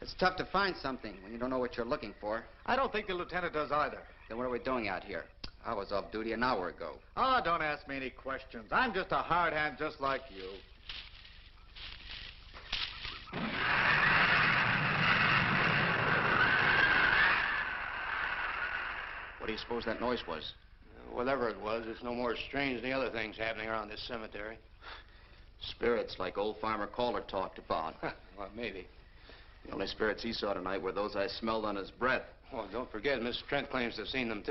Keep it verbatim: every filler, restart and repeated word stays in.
It's tough to find something when you don't know what you're looking for. I don't think the lieutenant does either. Then what are we doing out here? I was off duty an hour ago. Oh, don't ask me any questions. I'm just a hard hand just like you. What do you suppose that noise was? Uh, whatever it was, it's no more strange than the other things happening around this cemetery. Spirits, like old Farmer Calder talked about. Well, maybe. The only spirits he saw tonight were those I smelled on his breath. Well, don't forget, Miss Trent claims to have seen them, too.